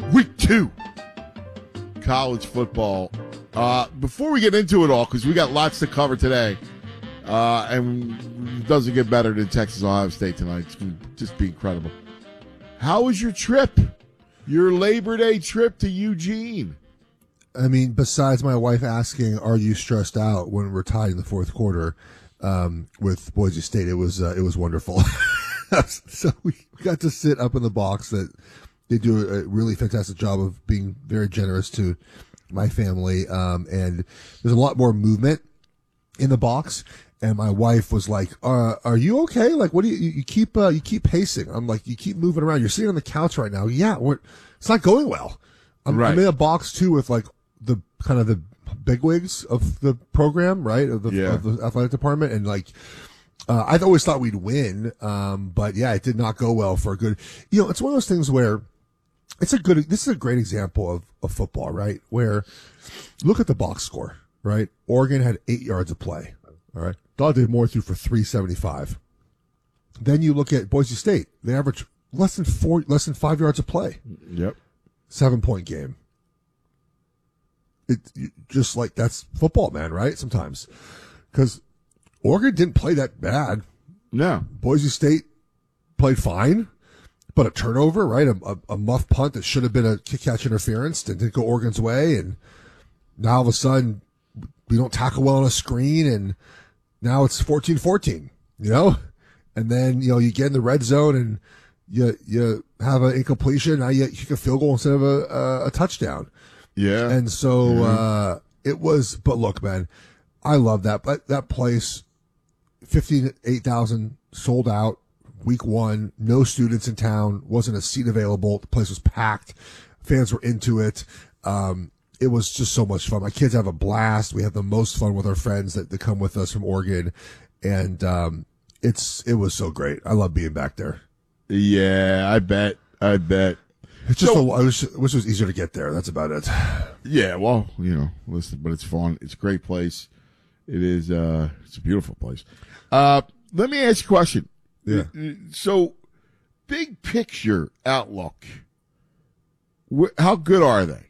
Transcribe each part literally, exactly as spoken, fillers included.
Week two, college football. Uh, before we get into it all, because we got lots to cover today, uh, and it doesn't get better than Texas Ohio State tonight. It's going to just be incredible. How was your trip? Your Labor Day trip to Eugene? I mean, besides my wife asking, "Are you stressed out?" when we're tied in the fourth quarter um, with Boise State, it was uh, it was wonderful. So we got to sit up in the box. That they do a really fantastic job of being very generous to my family, um, and there's a lot more movement in the box. And my wife was like, uh, "Are you okay? Like, what do you you keep uh, you keep pacing?" I'm like, "You keep moving around. You're sitting on the couch right now." Yeah, we're, it's not going well. I'm, right. I'm in a box too with like the kind of the bigwigs of the program, right? Of the, yeah. of the athletic department, and like. Uh, I always thought we'd win, um, but yeah, it did not go well for a good, you know, it's one of those things where it's a good, this is a great example of, of football, right? Where look at the box score, right? Oregon had eight yards of play. All right. Dante Moore threw for three seventy-five. Then you look at Boise State. They average less than four, less than five yards of play. Yep. Seven point game. It just like that's football, man, right? Sometimes. Cause Oregon didn't play that bad. No. Boise State played fine, but a turnover, right? A, a, a muff punt that should have been a kick-catch interference that didn't go Oregon's way, and now all of a sudden we don't tackle well on a screen, and now it's fourteen fourteen, you know? And then, you know, you get in the red zone and you you have an incompletion, now you kick a field goal instead of a, a, a touchdown. Yeah. And so mm-hmm. uh it was, but look, man, I love that. But that place, fifty-eight thousand sold out week one, no students in town, wasn't a seat available. The place was packed. Fans were into it. Um, it was just so much fun. My kids have a blast. We have the most fun with our friends that, that come with us from Oregon. And, um, it's, it was so great. I love being back there. Yeah, I bet. I bet. It's just, so, a, I wish, I wish it was easier to get there. That's about it. Yeah. Well, you know, listen, but it's fun. It's a great place. It is, uh, it's a beautiful place. Uh, let me ask you a question. Yeah. So, big picture outlook. Wh- how good are they?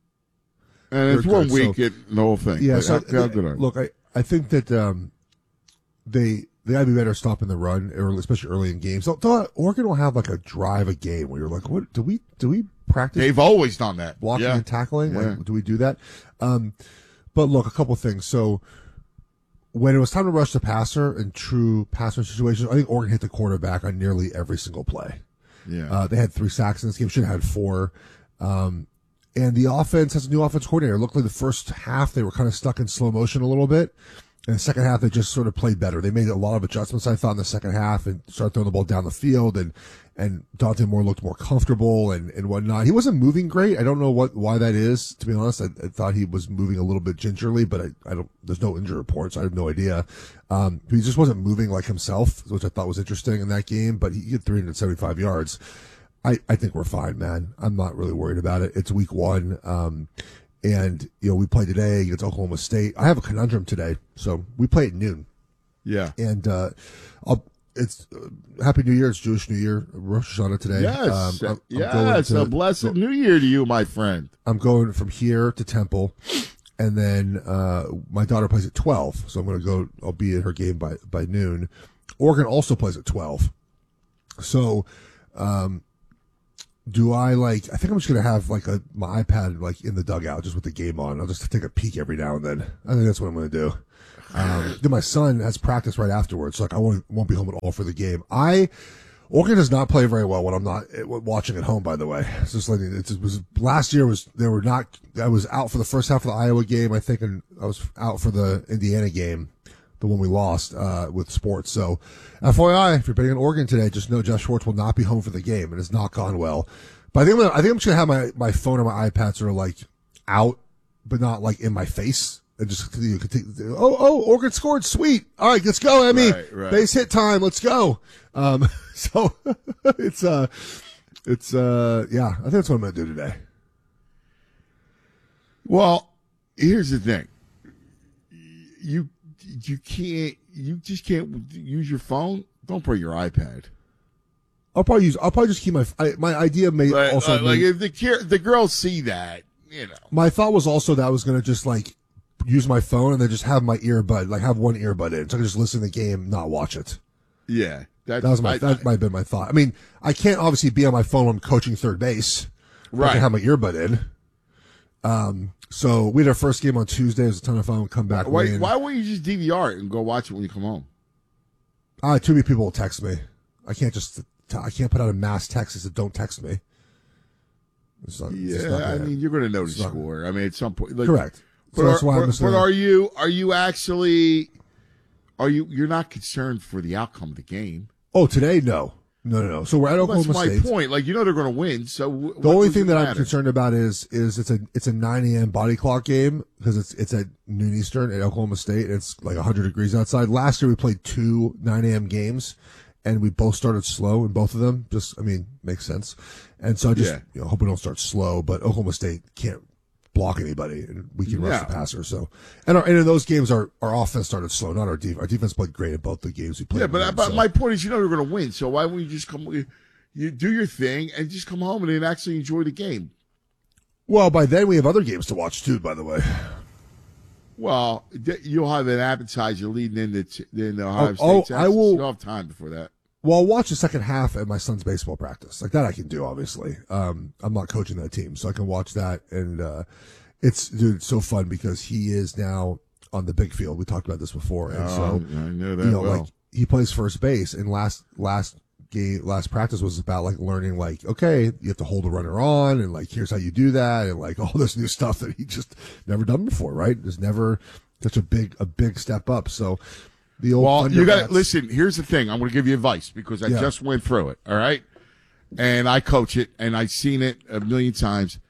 And it's They're one good. week So, at the whole thing. Yeah. Like, So, how, how good are they? look, I, I think that, um, they, they gotta be better stopping the run, early, especially early in games. So, Oregon will have like a drive a game where you're like, what, do we, do we practice? They've always done that. Blocking yeah. and tackling? Yeah. Like, do we do that? Um, but look, a couple things. So, when it was time to rush the passer in true passer situations, I think Oregon hit the quarterback on nearly every single play. Yeah. Uh, they had three sacks in this game. Should have had four. Um, and the offense has a new offense coordinator. It looked like the first half they were kind of stuck in slow motion a little bit. And the second half, they just sort of played better. They made a lot of adjustments, I thought, in the second half and started throwing the ball down the field. And, and Dante Moore looked more comfortable and, and whatnot. He wasn't moving great. I don't know what, why that is, to be honest. I, I thought he was moving a little bit gingerly, but I, I don't, there's no injury reports. I have no idea. Um, he just wasn't moving like himself, which I thought was interesting in that game, but he had three hundred seventy-five yards. I, I think we're fine, man. I'm not really worried about it. It's week one. Um, And, you know, we play today against Oklahoma State. I have a conundrum today. So we play at noon. Yeah. And, uh, I'll, it's uh, Happy New Year. It's Jewish New Year, Rosh Hashanah today. Yes. Um, I'm, yes. I'm to, a blessed New Year to you, my friend. I'm going from here to Temple. And then, uh, my daughter plays at twelve. So I'm going to go, I'll be at her game by, by noon. Oregon also plays at twelve. So, um, do I like, I think I'm just going to have like a, my iPad like in the dugout just with the game on. I'll just take a peek every now and then. I think that's what I'm going to do. Um, then my son has practice right afterwards. So like I won't, won't be home at all for the game. I, Oregon does not play very well when I'm not watching at home, by the way. It's just like, it was, last year was, they were not, I was out for the first half of the Iowa game, I think, and I was out for the Indiana game, the one we lost, uh, with sports. So, F Y I, if you're betting on Oregon today, just know Jeff Schwartz will not be home for the game, and it's not gone well. But I think I'm gonna, I think I'm just gonna have my, my phone or my iPad sort of like out, but not like in my face. And just continue, continue. Oh, oh, Oregon scored. Sweet. All right, let's go, Emmy. Right, right. Base hit time. Let's go. Um, so it's, uh, it's, uh, yeah, I think that's what I'm going to do today. Well, here's the thing. You, you can't, you just can't use your phone. Don't bring your iPad. I'll probably use. I'll probably just keep my I, my idea. May Like, also like, like may- if the ki- the girls see that, you know. my thought was also that I was gonna just like use my phone and then just have my earbud, like have one earbud in, so I can just listen to the game, not watch it. Yeah, that's, That was my I, that I, might have been my thought. I mean, I can't obviously be on my phone when I'm coaching third base. right. I can have my earbud in. Um. So we had our first game on Tuesday. It was a ton of fun. We come back. Why, win. why wouldn't you just D V R it and go watch it when you come home? Uh, too many people will text me. I can't just. I can't put out a mass text that says don't text me. It's not, it's Yeah, not I gonna- mean, you're going to know the it's not- score. I mean, at some point, like, correct. So But, that's are, why I'm but, just but gonna- are you are you actually are you you're not concerned for the outcome of the game? Oh, today, no, no, no, no. So we're at Well, that's Oklahoma my State. point. Like, you know they're going to win. So w- The what only does thing it that I'm matter? concerned about is is it's a it's a nine a.m. body clock game because it's it's at noon Eastern at Oklahoma State. And it's like one hundred degrees outside. Last year we played two nine a.m. games, and we both started slow in both of them. Just I mean makes sense. And so I just Yeah. you know, hope we don't start slow. But Oklahoma State can't block anybody, and we can rush Yeah. the passer. So and our, and in those games our our offense started slow, not our defense. Our defense played great in both the games we played. Yeah, but, in, but so. my point is, you know they're going to win. So why wouldn't you just come? You, you do your thing and just come home and then actually enjoy the game. well, by then we have other games to watch too. By the way. Well, th- you'll have an appetizer leading into t- the Ohio Oh, State. oh, Texas. I will- You'll have time before that. Well, I'll watch the second half at my son's baseball practice. Like that I can do, obviously. Um, I'm not coaching that team, so I can watch that. And, uh, it's, dude, it's so fun because he is now on the big field. We talked about this before. And so, Oh, I know that you know, well. like he plays first base and last, last game, last practice was about like learning, like, okay, you have to hold a runner on and like, here's how you do that. And like all this new stuff that he just never done before, right? There's never such a big, a big step up. So, the old Well, you got Thunderbats- to listen. Here's the thing. I'm going to give you advice because I Yeah. just went through it. All right, and I coach it, and I've seen it a million times.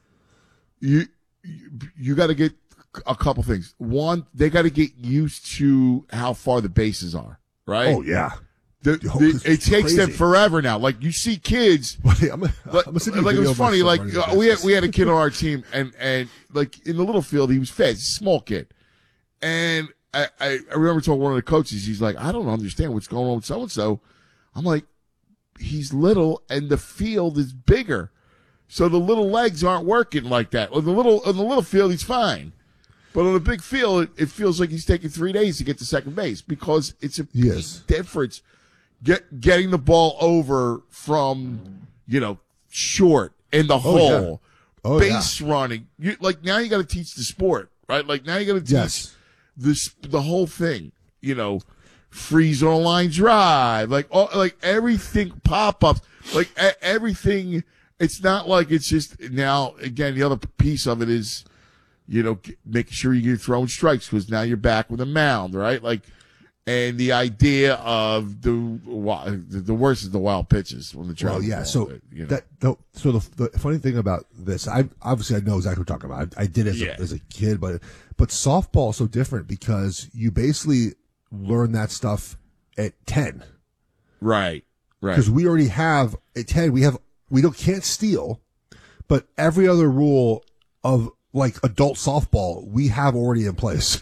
You you, you got to get a couple things. One, they got to get used to how far the bases are. Right? Oh, yeah. The- Oh, the- it's it takes them crazy. forever now. Like you see kids. I'm, I'm Like, gonna send you a like it video was of my funny. son Like running the uh, we had bases. we had a kid on our team, and and like in the little field, he was fast, small kid, and I, I I remember telling one of the coaches, he's like, I don't understand what's going on with so and so. I'm like, he's little, and the field is bigger, so the little legs aren't working like that. On the little on the little field, he's fine, but on the big field, it, it feels like he's taking three days to get to second base because it's a Yes. big difference. Get getting the ball over from you know short in the hole, Oh, base running. You, like now you got to teach the sport, right? Like now you got to teach Yes. this the whole thing. You know, freeze on a line drive, like all, like everything pop ups, like e- everything. It's not like it's just now. Again, the other piece of it is, you know, g- making sure you're throwing strikes because now you're back with a mound, right? Like. And the idea of the wi- the worst is the wild pitches when the Well, travel. yeah. ball, So you know. that the, so the, the funny thing about this, I obviously I know exactly what you're talking about. I, I did as Yeah. a, as a kid, but but softball is so different because you basically learn that stuff at ten right, right, because we already have at ten we have we don't can't steal, but every other rule of like adult softball we have already in place.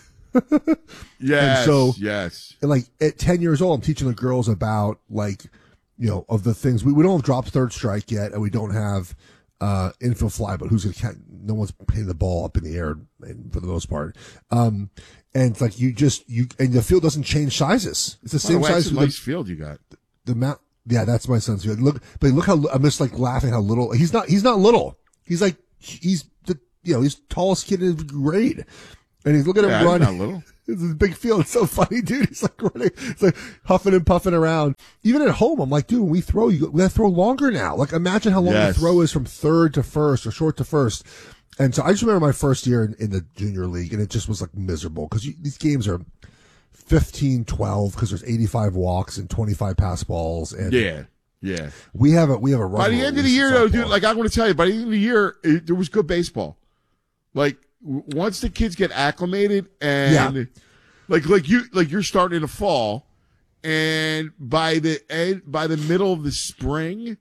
yes, and so- yes, And like at ten years old, I'm teaching the girls about like, you know, of the things we, we don't have drop third strike yet, and we don't have uh infield fly, but who's gonna catch? No one's hitting the ball up in the air for the most part. Um, and it's like you just you and the field doesn't change sizes. It's the By the same way, size that's a for nice the, field you got. the mount. Yeah, that's my son's field. Look, but look how I'm just like laughing how little he's not. He's not little. He's like he's the you know he's the tallest kid in his grade, and he's look at him Yeah, he's run. not little. It's a big field. It's so funny, dude. He's like running, it's like huffing and puffing around. Even at home, I'm like, dude, when we throw, you we have to throw longer now. Like, imagine how long Yes. the throw is from third to first or short to first. And so I just remember my first year in, in the junior league, and it just was like miserable because these games are fifteen twelve because there's eighty-five walks and twenty-five pass balls. And Yeah, yeah. we have a we have a run By the rule end of the in year, though, softball. dude, like I'm going to tell you, by the end of the year, it, there was good baseball. Like w- once the kids get acclimated and Yeah. like like you like you're starting in the fall, and by the end by the middle of the spring,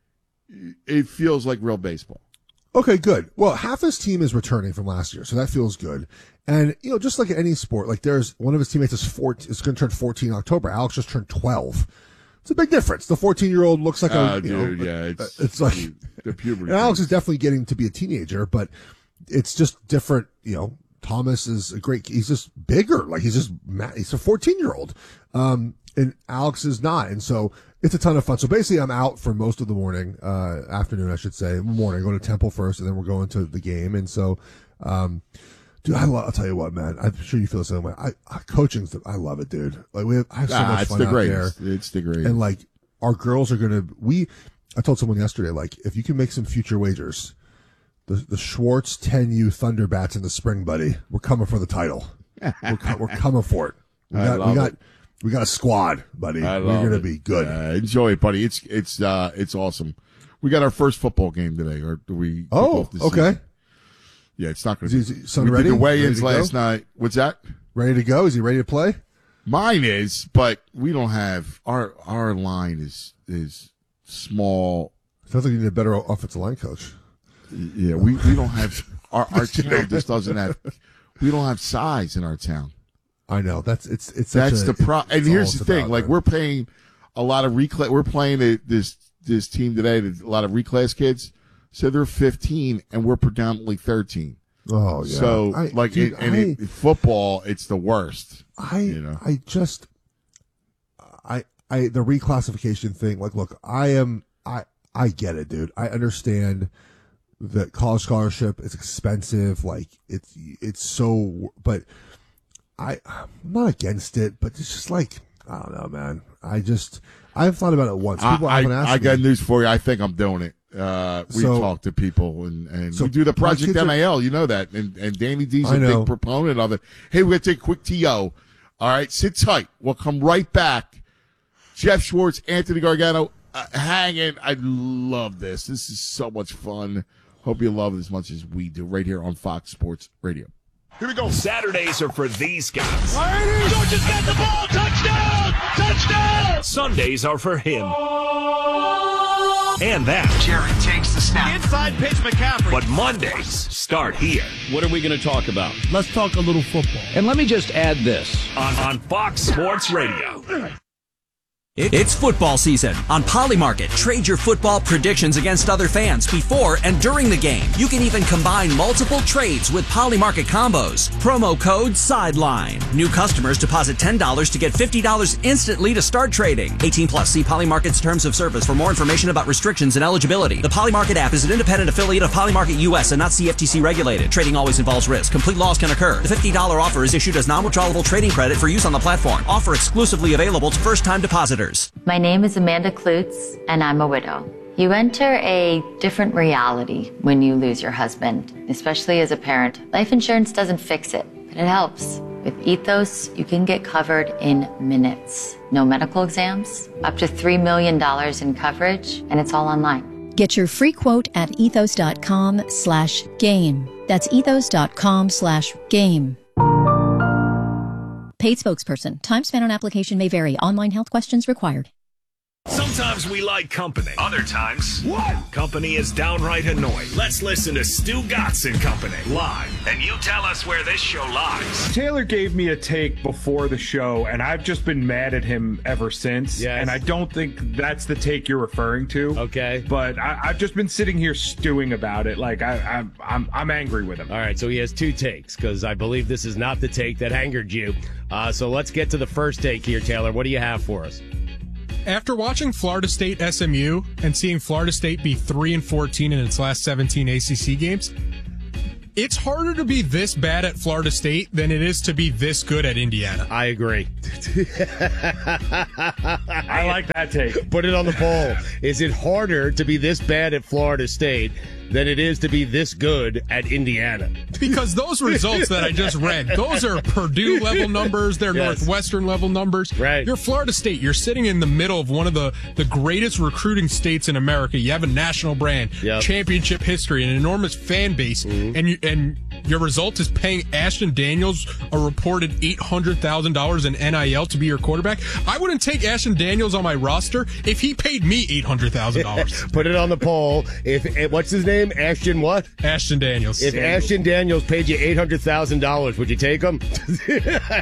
it feels like real baseball. Okay, good. Well, half his team is returning from last year, so that feels good. And, you know, just like any sport, like there's one of his teammates is four, is going to turn fourteen in October. Alex just turned twelve. it's a big difference. The fourteen-year-old looks like a, Uh, you dude, know, yeah, it's, it's like, the puberty. and Alex is definitely getting to be a teenager, but it's just different. You know, Thomas is a great, he's just bigger. Like he's just, ma- he's a fourteen-year-old. Um, and Alex is not. And so it's a ton of fun. So basically I'm out for most of the morning, uh, afternoon, I should say. Morning, I go to Temple first and then we're going to the game. And so, um, dude, I love, I'll tell you what, man, I'm sure you feel the same way. I, I coaching's, the, I love it, dude. Like we have, I have so ah, much it's fun the out greatest. there. It's the greatest. And like our girls are going to, we, I told someone yesterday, like if you can make some future wagers, the, the Schwartz ten U Thunderbats in the spring, buddy, we're coming for the title. We're, co- we're coming for it. We I got, love we got, it. we got a squad, buddy. I We're love gonna it. be good. Uh, enjoy it, buddy. It's it's uh it's awesome. We got our first football game today, or do we? kick Oh, off the okay. season? Yeah, it's not going to. Is be. he- son we ready? did the weigh-ins Ready to last go? night. What's that? Ready to go? Is he ready to play? Mine is, but we don't have our our line is is small. Sounds like you need a better offensive line coach. Yeah, we, we don't have our our town just doesn't have. We don't have size in our town. I know that's it's it's such That's a, the pro. it- And it's here's all the it's thing: about, like man. we're playing a lot of reclass. We're playing a, this this team today. A lot of reclass kids. So they're fifteen, and we're predominantly thirteen. Oh yeah. So I, like dude, in, and I, in football, it's the worst. I you know. I just I I the reclassification thing. Like, look, I am I I get it, dude. I understand that college scholarship is expensive. Like it's it's so, but I I'm not against it. But it's just like I don't know, man. I just I've thought about it once. People I, haven't I, asked I me. got news for you. I think I'm doing it. Uh, we So- talk to people and, and so we do the my Project kids are- M A L. You know that. And, and Danny D's I a know. big proponent of it. Hey, we're going to take a quick T O. All right. Sit tight. We'll come right back. Jeff Schwartz, Anthony Gargano, uh, hanging. I love this. This is so much fun. Hope you love it as much as we do right here on Fox Sports Radio. Here we go. Saturdays are for these guys. Georgia's got the ball. Touchdown! Touchdown! Sundays are for him. And that. Jarrett takes the snap. Inside pitch, McCaffrey. But Mondays start here What are we going to talk about? Let's talk a little football. And let me just add this. on, on Fox Sports Radio. It's football season. On Polymarket, trade your football predictions against other fans before and during the game. You can even combine multiple trades with Polymarket combos. Promo code SIDELINE. New customers deposit ten dollars to get fifty dollars instantly to start trading. eighteen plus. See Polymarket's terms of service for more information about restrictions and eligibility. The Polymarket app is an independent affiliate of Polymarket U S and not C F T C regulated. Trading always involves risk. Complete loss can occur. The fifty dollars offer is issued as non-withdrawable trading credit for use on the platform. Offer exclusively available to first-time depositors. My name is Amanda Klutz, and I'm a widow. You enter a different reality when you lose your husband, especially as a parent. Life insurance doesn't fix it, but it helps. With Ethos, you can get covered in minutes. No medical exams, up to three million dollars in coverage, and it's all online. Get your free quote at ethos.com slash game. That's ethos.com slash game. Paid spokesperson. Time spent on application may vary. Online health questions required. Sometimes we like company. Other times, what? Company is downright annoying. Let's listen to Stu Gatz and Company live, and you tell us where this show lies. Taylor gave me a take before the show, and I've just been mad at him ever since. Yes. And I don't think that's the take you're referring to. Okay. But I, I've just been sitting here stewing about it. Like I, I, I'm, I'm angry with him. All right, so he has two takes because I believe this is not the take that angered you. Uh, so let's get to the first take here, Taylor. What do you have for us? After watching Florida State S M U and seeing Florida State be three and fourteen in its last seventeen A C C games, it's harder to be this bad at Florida State than it is to be this good at Indiana. I agree. I like that take. Put it on the poll. Is it harder to be this bad at Florida State than it is to be this good at Indiana? Because those results that I just read, those are Purdue level numbers, they're Yes. Northwestern level numbers. Right. You're Florida State. You're sitting in the middle of one of the, the greatest recruiting states in America. You have a national brand, Yep. championship history, an enormous fan base, Mm-hmm. and you, and your result is paying Ashton Daniels a reported eight hundred thousand dollars in N I L to be your quarterback. I wouldn't take Ashton Daniels on my roster if he paid me eight hundred thousand dollars. Put it on the poll. If eh, what's his name? Ashton what? Ashton Daniels. If Ashton Daniels paid you eight hundred thousand dollars, would you take him?